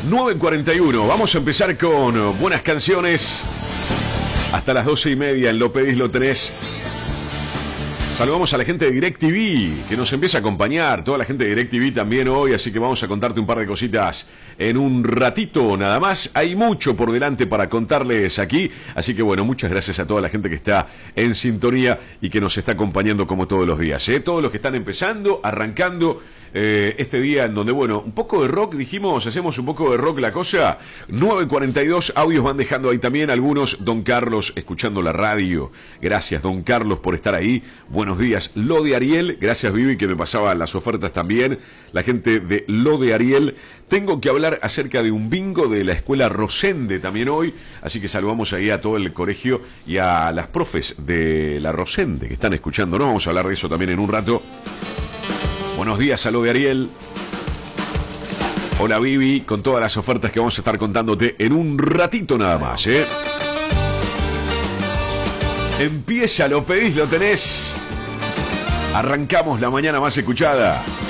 9:41. Vamos a empezar con buenas canciones. Hasta las 12:30 en Lo Pedís, Lo Tenés. Saludamos a la gente de DirecTV que nos empieza a acompañar, toda la gente de DirecTV también hoy, así que vamos a contarte un par de cositas en un ratito nada más. Hay mucho por delante para contarles aquí, así que bueno, muchas gracias a toda la gente que está en sintonía y que nos está acompañando como todos los días, todos los que están empezando, arrancando este día en donde, bueno, un poco de rock, dijimos, hacemos un poco de rock la cosa. 9:42, audios van dejando ahí también algunos. Don Carlos, escuchando la radio, gracias Don Carlos por estar ahí. Buenos días. Lo de Ariel, gracias Vivi que me pasaba las ofertas también. La gente de Lo de Ariel. Tengo que hablar acerca de un bingo de la escuela Rosende también hoy, así que saludamos ahí a todo el colegio y a las profes de la Rosende que están escuchando, ¿no? Vamos a hablar de eso también en un rato. Buenos días a Lo de Ariel. Hola Vivi, con todas las ofertas que vamos a estar contándote en un ratito nada más, Empieza, Lo Pedís, Lo Tenés. Arrancamos la mañana más escuchada.